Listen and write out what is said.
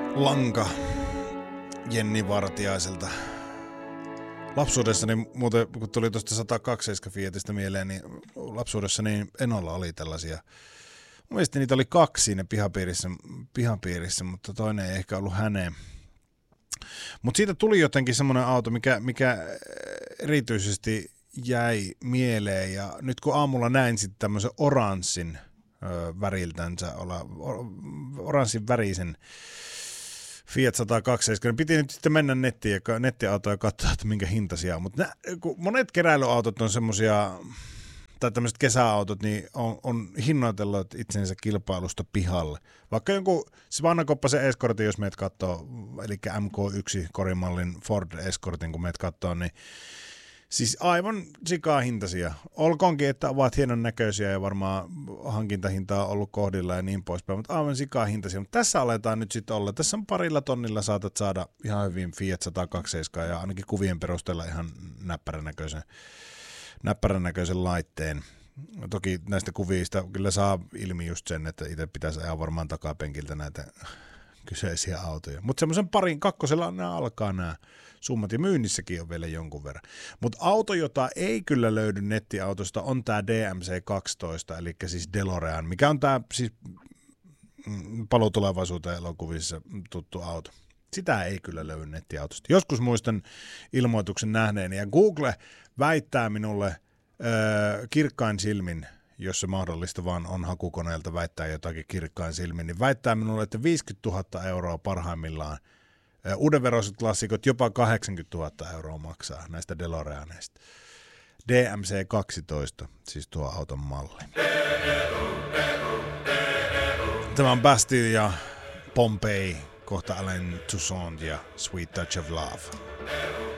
Lanka Jenni Vartiaiselta. Lapsuudessani muuten, kun tuli tuosta 102 Fiatista mieleen, niin lapsuudessani Enolla oli tällaisia. Mielestäni niitä oli 2 siinä pihapiirissä, mutta toinen ei ehkä ollut häneen. Mutta siitä tuli jotenkin semmoinen auto, mikä erityisesti jäi mieleen. Ja nyt kun aamulla näin sitten tämmöisen oranssin väriltänsä, oranssin värisen Fiat 127, niin piti nyt sitten mennä nettiautoon ja katsoa, että minkä hintaisia on. Mutta monet keräilyautot on semmoisia, tai tämmöiset kesäautot, niin on hinnoitellut itsensä kilpailusta pihalle. Vaikka jonkun vanhakoppaisen Escortin, jos meidät katsoo, eli MK1 korimallin Ford Escortin, kun meidät katsoo, niin siis aivan sikaa hintaisia. Olkoonkin, että ovat hienon näköisiä ja varmaan hankintahinta on ollut kohdilla ja niin poispäin, mutta aivan sikaa hintaisia. Mutta tässä aletaan nyt sitten olla. Tässä on 2 tonnilla saatat saada ihan hyvin Fiat 127 ja ainakin kuvien perusteella ihan näppärän näköisen laitteen. Toki näistä kuvista kyllä saa ilmi just sen, että itse pitäisi ajaa varmaan takapenkiltä näitä kyseisiä autoja. Mutta semmoisen 2 nämä alkaa nämä summat, ja myynnissäkin on vielä jonkun verran. Mutta auto, jota ei kyllä löydy nettiautosta, on tämä DMC-12, eli siis DeLorean, mikä on tämä siis Paluu tulevaisuuteen elokuvissa tuttu auto. Sitä ei kyllä löydy nettiautosta. Joskus muistan ilmoituksen nähneeni, ja Google väittää minulle kirkkain silmin, jos se mahdollista vaan on hakukoneelta väittää jotakin kirkkain silmin, niin väittää minulle, että 50 000 euroa parhaimmillaan. Uudenveroiset klassikot jopa 80 000 euroa maksaa näistä DeLoreaneista. DMC-12, siis tuo auton malli. Tämä on Bastille ja Pompeii, kohta Alain Toussaint ja Sweet Touch of Love.